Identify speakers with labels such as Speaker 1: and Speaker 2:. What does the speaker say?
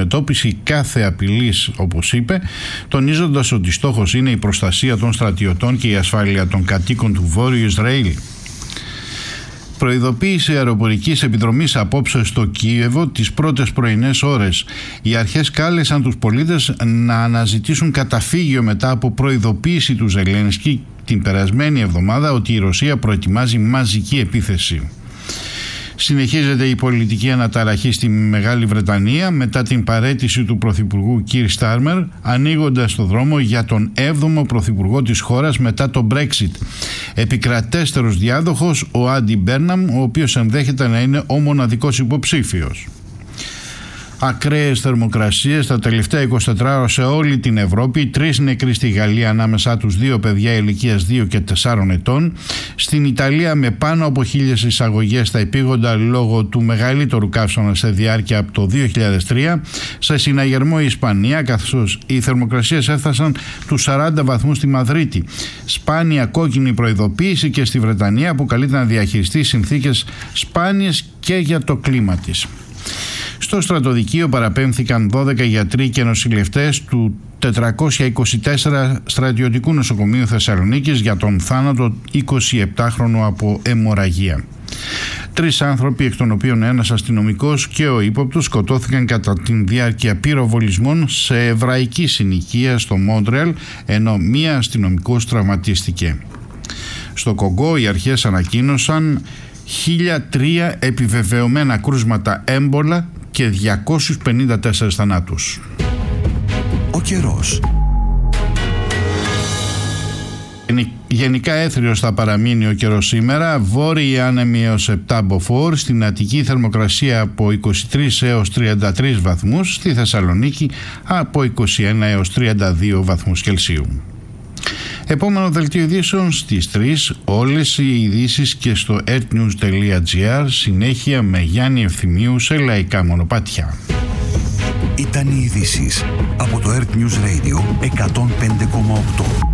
Speaker 1: αντιμετώπιση κάθε απειλής, όπως είπε, τονίζοντας ότι στόχος είναι η προστασία των στρατιωτών και η ασφάλεια των κατοίκων του Βόρειου Ισραήλ. Προειδοποίηση αεροπορικής επιδρομής απόψε στο Κίεβο τις πρώτες πρωινές ώρες. Οι αρχές κάλεσαν τους πολίτες να αναζητήσουν καταφύγιο μετά από προειδοποίηση του Ζελένσκι την περασμένη εβδομάδα ότι η Ρωσία προετοιμάζει μαζική επίθεση. Συνεχίζεται η πολιτική αναταραχή στη Μεγάλη Βρετανία μετά την παραίτηση του Πρωθυπουργού Κίρ Στάρμερ, ανοίγοντας το δρόμο για τον 7ο Πρωθυπουργό της χώρας μετά το Brexit. Επικρατέστερος διάδοχος ο Άντι Μπέρναμ, ο οποίος ενδέχεται να είναι ο μοναδικός υποψήφιος. Ακραίες θερμοκρασίες τα τελευταία 24 ώρα σε όλη την Ευρώπη, 3 νεκροί στη Γαλλία, ανάμεσά τους 2 παιδιά ηλικίας 2 και 4 ετών. Στην Ιταλία με πάνω από 1.000 εισαγωγές στα επίγοντα λόγω του μεγαλύτερου καύσωνα σε διάρκεια από το 2003. Σε συναγερμό η Ισπανία, καθώς οι θερμοκρασίες έφτασαν τους 40 βαθμούς στη Μαδρίτη. Σπάνια κόκκινη προειδοποίηση και στη Βρετανία που καλείται να διαχειριστεί συνθήκες σπάνιες και για το κλίμα της. Στο στρατοδικείο παραπέμφθηκαν 12 γιατροί και νοσηλευτές του 424 στρατιωτικού νοσοκομείου Θεσσαλονίκης για τον θάνατο 27χρονου από αιμορραγία. 3 άνθρωποι, εκ των οποίων ένας αστυνομικός και ο ύποπτος, σκοτώθηκαν κατά τη διάρκεια πυροβολισμών σε εβραϊκή συνοικία στο Μόντρεαλ, ενώ μία αστυνομικός τραυματίστηκε. Στο Κογκό οι αρχές ανακοίνωσαν 1.003 επιβεβαιωμένα κρούσματα έμπολα και 254 θανάτους.
Speaker 2: Ο καιρός.
Speaker 1: Γενικά έθριος θα παραμείνει ο καιρός σήμερα. Βόρειοι άνεμοι έως 7 μποφόρ. Στην Αττική θερμοκρασία από 23 έως 33 βαθμούς. Στη Θεσσαλονίκη από 21 έως 32 βαθμούς Κελσίου. Επόμενο δελτίο ειδήσεων στις 3, όλες οι ειδήσεις και στο earthnews.gr, συνέχεια με Γιάννη Ευθυμίου σε λαϊκά μονοπάτια.
Speaker 2: Ήταν οι ειδήσεις από το Earth News Radio 105,8.